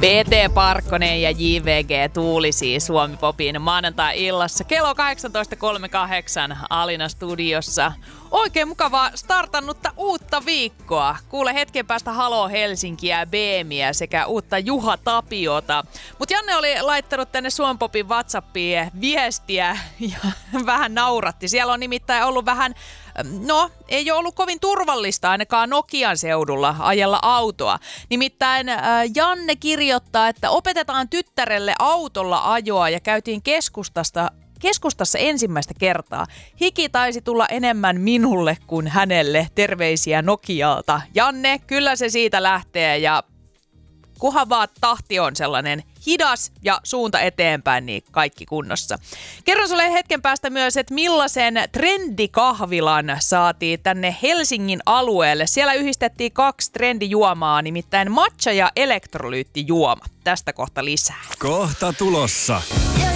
PT Parkkonen ja JVG Tuulisi Suomi Popin maanantai-illassa kello 18.38 Alina studiossa. Oikein mukavaa startannutta uutta viikkoa. Kuule hetken päästä Halo Helsinkiä, Beemiä sekä uutta Juha Tapiota. Mut Janne oli laittanut tänne Suomi Popin WhatsAppiin viestiä ja vähän nauratti. Siellä on nimittäin ollut vähän, ei ole ollut kovin turvallista ainakaan Nokian seudulla ajella autoa. Nimittäin Janne kirjoittaa, että opetetaan tyttärelle autolla ajoa ja käytiin keskustassa ensimmäistä kertaa. Hiki taisi tulla enemmän minulle kuin hänelle. Terveisiä Nokialta. Janne, kyllä se siitä lähtee ja kunhan vaan tahti on sellainen hidas ja suunta eteenpäin, niin kaikki kunnossa. Kerron sulle hetken päästä myös, että millaisen trendikahvilan saatiin tänne Helsingin alueelle. Siellä yhdistettiin 2 trendijuomaa, nimittäin matcha ja elektrolyyttijuoma. Tästä kohta lisää. Kohta tulossa.